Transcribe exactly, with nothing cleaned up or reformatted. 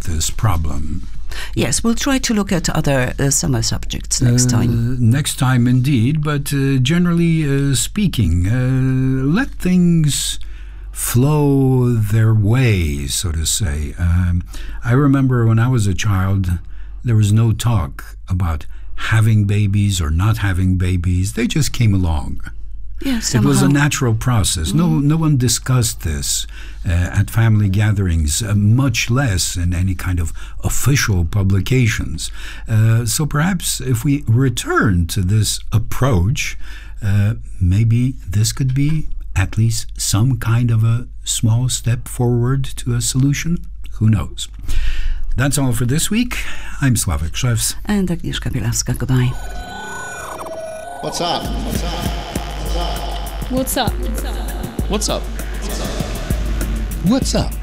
this problem. Yes, we'll try to look at other uh, summer subjects next uh, time. Next time, indeed. But uh, generally uh, speaking, uh, let things flow their way, so to say. Um, I remember when I was a child, there was no talk about having babies or not having babies. They just came along. Yeah, it was a natural process. Mm. No, no one discussed this uh, at family gatherings, uh, much less in any kind of official publications. Uh, so perhaps if we return to this approach, uh, maybe this could be at least some kind of a small step forward to a solution. Who knows? That's all for this week. I'm Sławek Szewc. And Agnieszka Bielawska. Goodbye. What's up? What's up? What's up? What's up? What's up? What's up?